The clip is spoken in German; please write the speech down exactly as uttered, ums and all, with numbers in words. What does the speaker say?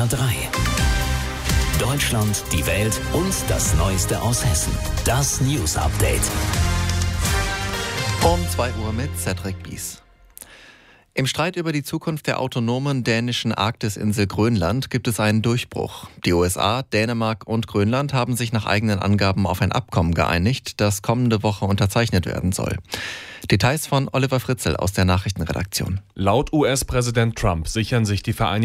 R drei. Deutschland, die Welt und das Neueste aus Hessen. Das News Update. Um zwei Uhr mit Cedric Bies. Im Streit über die Zukunft der autonomen dänischen Arktisinsel Grönland gibt es einen Durchbruch. Die U S A, Dänemark und Grönland haben sich nach eigenen Angaben auf ein Abkommen geeinigt, das kommende Woche unterzeichnet werden soll. Details von Oliver Fritzel aus der Nachrichtenredaktion. Laut U S-Präsident Trump sichern sich die Vereinigten